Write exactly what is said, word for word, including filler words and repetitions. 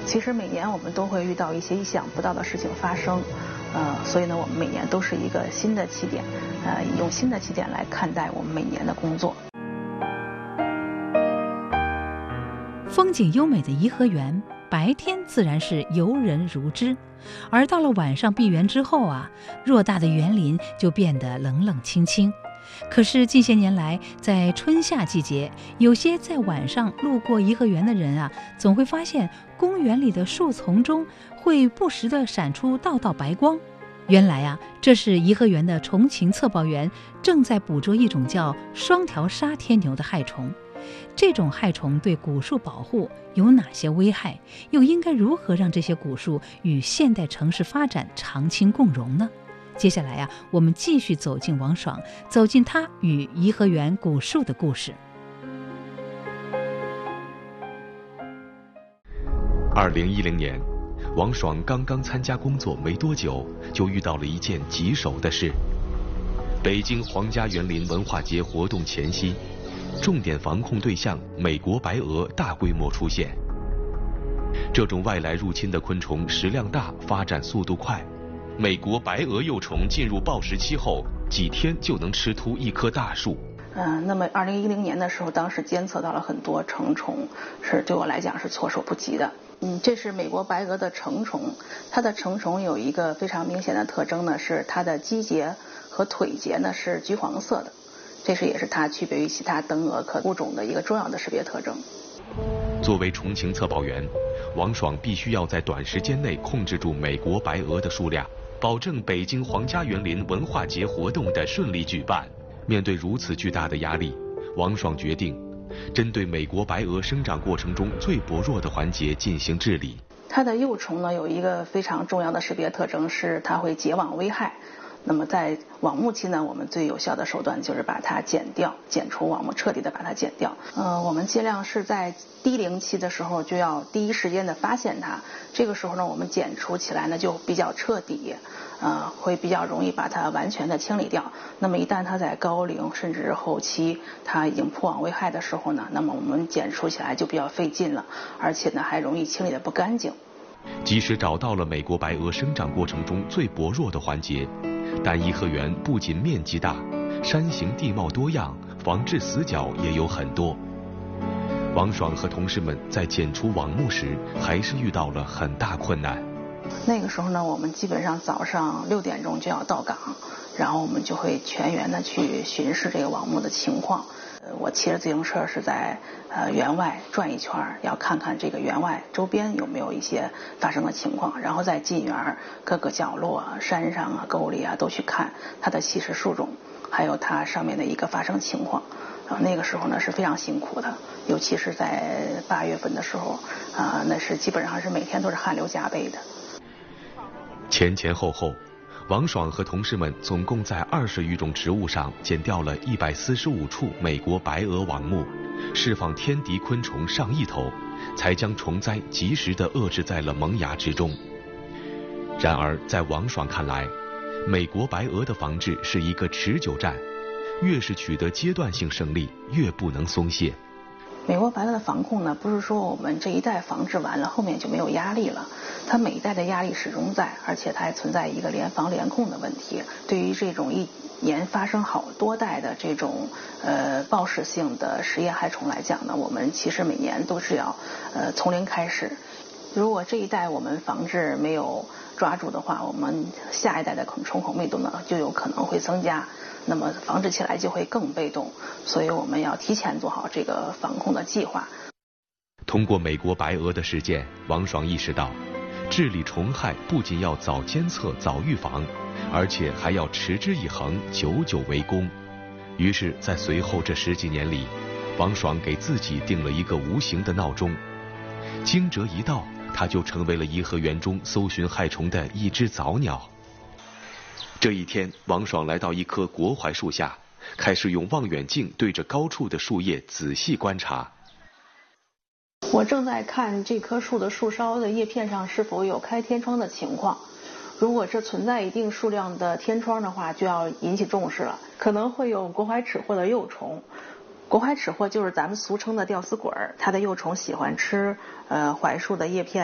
其实每年我们都会遇到一些意想不到的事情发生，呃，所以呢，我们每年都是一个新的起点，呃，用新的起点来看待我们每年的工作。 风景优美的颐和园，白天自然是游人如织，而到了晚上闭园之后啊，偌大的园林就变得冷冷清清。可是近些年来，在春夏季节，有些在晚上路过颐和园的人啊，总会发现公园里的树丛中会不时地闪出道道白光。原来啊，这是颐和园的虫禽测报员正在捕捉一种叫双条沙天牛的害虫。这种害虫对古树保护有哪些危害？又应该如何让这些古树与现代城市发展长青共荣呢？接下来啊，我们继续走进王爽，走进他与颐和园古树的故事。 二零一零年，王爽刚刚参加工作没多久，就遇到了一件棘手的事。北京皇家园林文化节活动前夕，重点防控对象美国白鹅大规模出现。这种外来入侵的昆虫食量大，发展速度快。美国白鹅幼虫进入报时期后，几天就能吃秃一棵大树。 嗯、呃，那么二零一零年的时候，当时监测到了很多成虫，是对我来讲是措手不及的。嗯，这是美国白鹅的成虫，它的成虫有一个非常明显的特征呢，是它的肌节和腿节呢是橘黄色的，这是也是它区别于其他灯蛾科物种的一个重要的识别特征。 作为虫禽测报员，王爽必须要在短时间内控制住美国白鹅的数量，保证北京皇家园林文化节活动的顺利举办。面对如此巨大的压力，王爽决定针对美国白鹅生长过程中最薄弱的环节进行治理。 它的幼虫呢有一个非常重要的识别特征，是它会结网危害。那么在网目期呢，我们最有效的手段就是把它剪掉，剪除网目，彻底的把它剪掉。呃，我们尽量是在低龄期的时候就要第一时间的发现它，这个时候呢，我们剪除起来呢就比较彻底，呃，会比较容易把它完全的清理掉。那么一旦它在高龄甚至后期它已经破网危害的时候呢，那么我们剪除起来就比较费劲了，而且呢还容易清理的不干净。 即使找到了美国白鹅生长过程中最薄弱的环节，但颐和园不仅面积大，山形地貌多样，防治死角也有很多。王爽和同事们在剪除网目时，还是遇到了很大困难。 那个时候呢，我们基本上早上六点钟就要到岗，然后我们就会全员的去巡视这个网目的情况。呃，我骑着自行车是在呃园外转一圈，要看看这个园外周边有没有一些发生的情况，然后再进园各个角落啊、山上啊、沟里啊都去看它的稀释树种，还有它上面的一个发生情况。然后那个时候呢是非常辛苦的，尤其是在八月份的时候啊、呃，那是基本上是每天都是汗流浃背的。 前前后后，王爽和同事们总共在二十余种植物上剪掉了一百四十五处美国白鹅网目，释放天敌昆虫上亿头，才将虫灾及时地遏制在了萌芽之中。然而在王爽看来，美国白鹅的防治是一个持久战，越是取得阶段性胜利，越不能松懈。 美国白鹅的防控呢，不是说我们这一代防治完了，后面就没有压力了。它每一代的压力始终在，而且它还存在一个联防联控的问题。对于这种一年发生好多代的这种呃报时性的实验害虫来讲呢，我们其实每年都是要呃从零开始。如果这一代我们防治没有抓住的话，我们下一代的虫口密度呢就有可能会增加，那么防治起来就会更被动，所以我们要提前做好这个防控的计划。 通过美国白鹅的事件，王爽意识到，治理虫害不仅要早监测、早预防，而且还要持之以恒、久久为功。于是，在随后这十几年里，王爽给自己定了一个无形的闹钟，惊蛰一到，他就成为了颐和园中搜寻害虫的一只早鸟。这一天，王爽来到一棵国槐树下，开始用望远镜对着高处的树叶仔细观察。 我正在看这棵树的树梢的叶片上是否有开天窗的情况，如果这存在一定数量的天窗的话，就要引起重视了，可能会有国槐齿货的幼虫。国槐齿货就是咱们俗称的吊死鬼，它的幼虫喜欢吃呃槐树的叶片。